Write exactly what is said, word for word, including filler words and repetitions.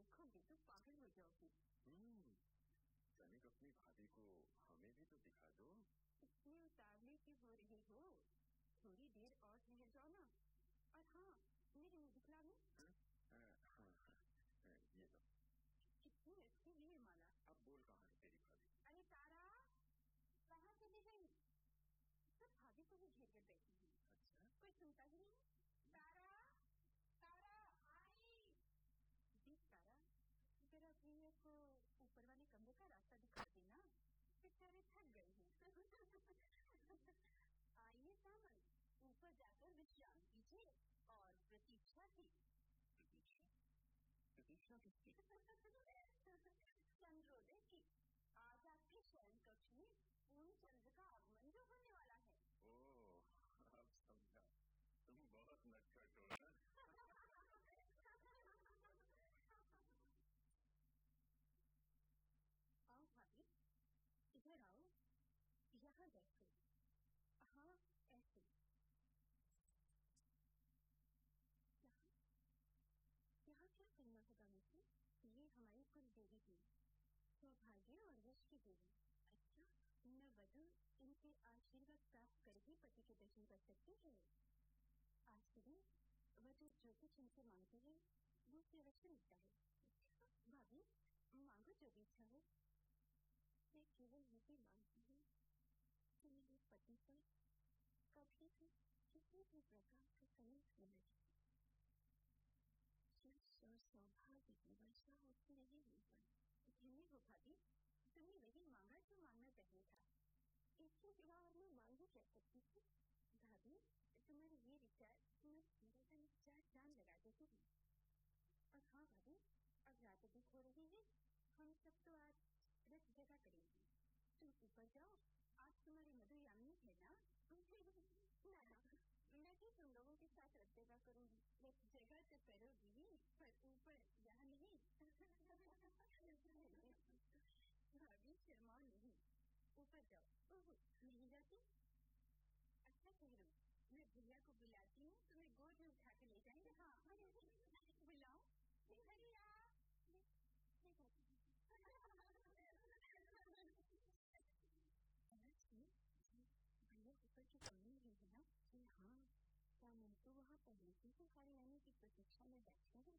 देखोगे तो पागल हो जाओगी। हम्म, तनिक अपनी भाभी को हमें भी तो दिखा दो। इसमें उतारने की हो रही हो, थोड़ी देर और ठहर जाओ ना। और हाँ, मेरे मुँह दिखला दो। हाँ हाँ हाँ, ये लो। कितनी अच्छी है माला। अब बोल कहाँ है तेरी भाभी? अरे तारा, कहाँ चली गई? सब भाभी को ही घेर कर बैठी हुई। अच्छा, कोई सुनता ही नहीं। तारा, तारा आई। देख तारा, जरा भैया को ऊपर वाले कमरे का रास्ता दिखा देना, बेचारे थक गए हैं। आइए सामन, ऊपर जाकर विश्राम कीजिए और प्रतीक्षा की। प्रतीक्षा? प्रतीक्षा किसकी? चंद्रोदय की। आज आपके शयन कक्ष में पूर्ण चंद्र का आगमन जो होने वाला है। ओह, अब समझा। तुम बहुत नटखट हो ना। आओ भाभी, इधर आओ, यहाँ बैठो। हाँ, ऐसे। यहाँ यहाँ क्या करना होगा मुझे? ये हमारी कुल देवी थी, सौभाग्य और यश की देवी। अच्छा, न वधु इनके आशीर्वाद प्राप्त करके पति के दर्शन कर सकते हैं। आज के दिन वधु जो कुछ इनसे मांगती है वो उससे अवश्य मिलता है। भाभी, मांगो जो भी इच्छा हो। मैं केवल ये भी मांगती हूँ कि मेरे पति पर कभी भी किसी भी प्रकार का कलंक न लगे। यश और सौभाग्य की वर्षा होती रहे ऊपर। धन्य हो भाभी, तुमने वही मांगा जो मांगना चाहिए था। इसके सिवा और मैं मांग ही क्या सकती थी? भाभी, तुम्हारे ये विचार मैं मेरा चार चांद लगा देती थी। और हाँ भाभी, अब रात अधिक हो रही है, हम सब तो आज रथ जगह करेंगे। तुम ऊपर जाओ, आज तुम्हारी मधुयामिनी है ना? ना ना, मैं भी तुम लोगों के साथ रथ जगह करूंगी। रथ जगह तो करोगी पर ऊपर यहाँ नहीं। भाभी शर्माओ नहीं, ऊपर जाओ। ओह, नहीं जाती? अच्छा ठहरो, मैं भैया को बुलाती हूँ, तुम्हें गोद में उठा के ले जाएंगे। हाँ, बुलाओ भैया। भैया ऊपर की कमरे में है ना? हाँ, क्या मैं तो वहाँ पहले से ही खाने आने की प्रतीक्षा में बैठे हैं।